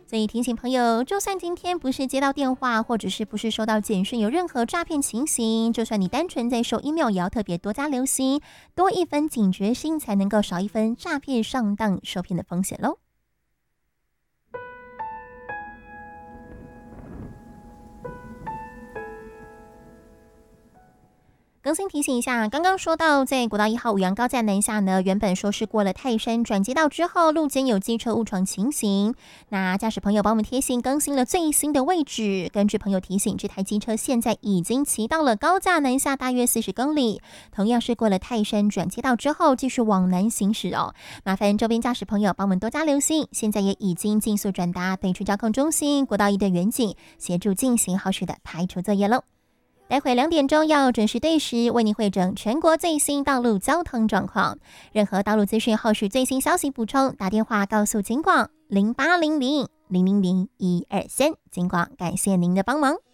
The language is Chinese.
所以提醒朋友，就算今天不是接到电话，或者是不是收到简讯有任何诈骗情形，就算你单纯在收 email， 也要特别多加留心，多一分警觉心，才能够少一分诈骗上当受骗的风险咯。更新提醒一下，刚刚说到在国道1号五杨高架南下呢，原本说是过了泰山转接道之后，路肩有机车误闯情形。那驾驶朋友帮我们贴心更新了最新的位置，根据朋友提醒，这台机车现在已经骑到了高架南下大约40公里，同样是过了泰山转接道之后，继续往南行驶哦。麻烦周边驾驶朋友帮我们多加留心，现在也已经尽速转达北区交控中心国道1的员警，协助进行后续的排除作业喽。待会2点钟要准时对时为您汇整全国最新道路交通状况，任何道路资讯后续最新消息补充，打电话告诉警广0800000123。警广感谢您的帮忙。